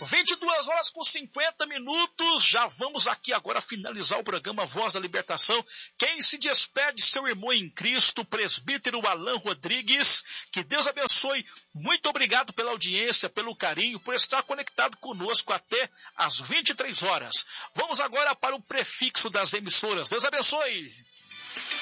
22h50. Já vamos aqui agora finalizar o programa Voz da Libertação. Quem se despede, seu irmão em Cristo, presbítero Alan Rodrigues. Que Deus abençoe. Muito obrigado pela audiência, pelo carinho, por estar conectado conosco até às 23 horas. Vamos agora para o prefixo das emissoras. Deus abençoe.